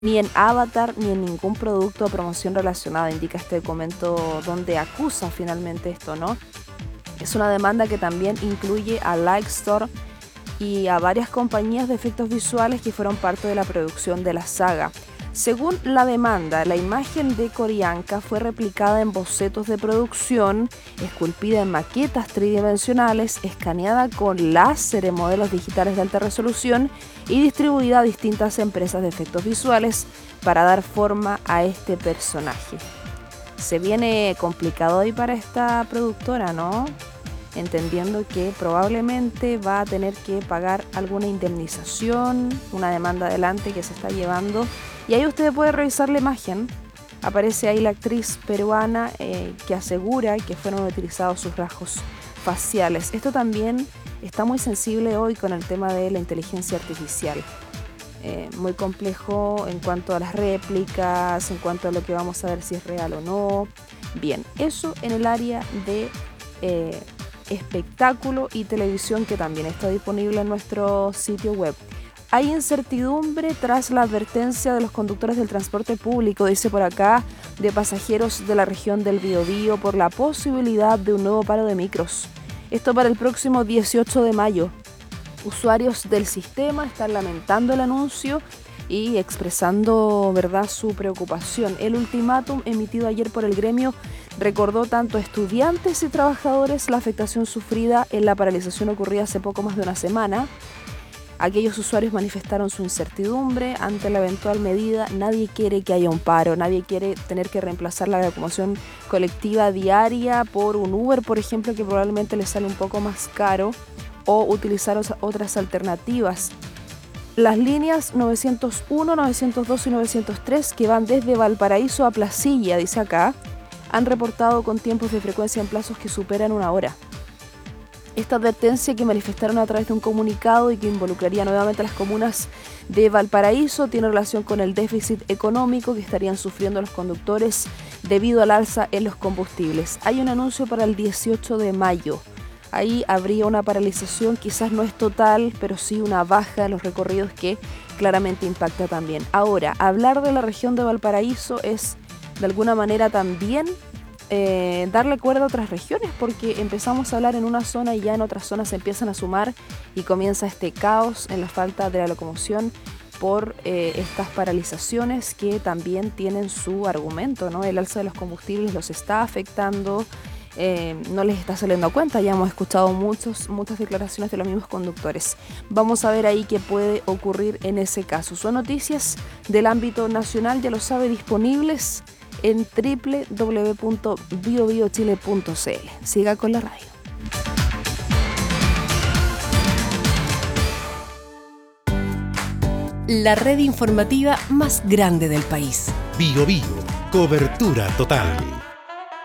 ni en Avatar, ni en ningún producto o promoción relacionada, indica este documento donde acusa finalmente esto, ¿no? Es una demanda que también incluye a Lightstorm y a varias compañías de efectos visuales que fueron parte de la producción de la saga. Según la demanda, la imagen de Qorianka fue replicada en bocetos de producción, esculpida en maquetas tridimensionales, escaneada con láser en modelos digitales de alta resolución y distribuida a distintas empresas de efectos visuales para dar forma a este personaje. Se viene complicado ahí para esta productora, ¿no? Entendiendo que probablemente va a tener que pagar alguna indemnización, una demanda adelante que se está llevando. Y ahí usted puede revisar la imagen. Aparece ahí la actriz peruana que asegura que fueron utilizados sus rasgos faciales. Esto también está muy sensible hoy con el tema de la inteligencia artificial. Muy complejo en cuanto a las réplicas, en cuanto a lo que vamos a ver si es real o no. Bien, eso en el área de espectáculo y televisión, que también está disponible en nuestro sitio web. Hay incertidumbre tras la advertencia de los conductores del transporte público, dice por acá, de pasajeros de la región del Biobío por la posibilidad de un nuevo paro de micros. Esto para el próximo 18 de mayo. Usuarios del sistema están lamentando el anuncio y expresando, ¿verdad?, su preocupación. El ultimátum emitido ayer por el gremio recordó tanto a estudiantes y trabajadores la afectación sufrida en la paralización ocurrida hace poco más de una semana. Aquellos usuarios manifestaron su incertidumbre ante la eventual medida. Nadie quiere que haya un paro, nadie quiere tener que reemplazar la locomoción colectiva diaria por un Uber, por ejemplo, que probablemente les sale un poco más caro, o utilizar otras alternativas. Las líneas 901, 902 y 903, que van desde Valparaíso a Placilla, dice acá, han reportado con tiempos de frecuencia en plazos que superan una hora. Esta advertencia, que manifestaron a través de un comunicado y que involucraría nuevamente a las comunas de Valparaíso, tiene relación con el déficit económico que estarían sufriendo los conductores debido al alza en los combustibles. Hay un anuncio para el 18 de mayo. Ahí habría una paralización, quizás no es total, pero sí una baja en los recorridos que claramente impacta también. Ahora, hablar de la región de Valparaíso es de alguna manera también darle cuerda a otras regiones, porque empezamos a hablar en una zona y ya en otras zonas se empiezan a sumar y comienza este caos en la falta de la locomoción por estas paralizaciones que también tienen su argumento, ¿no? El alza de los combustibles los está afectando, no les está saliendo a cuenta. Ya hemos escuchado muchas declaraciones de los mismos conductores. Vamos a ver ahí qué puede ocurrir en ese caso. Son noticias del ámbito nacional, ya lo sabe, disponibles en www.biobiochile.cl. Siga con la radio. La red informativa más grande del país. Bio Bio, cobertura total.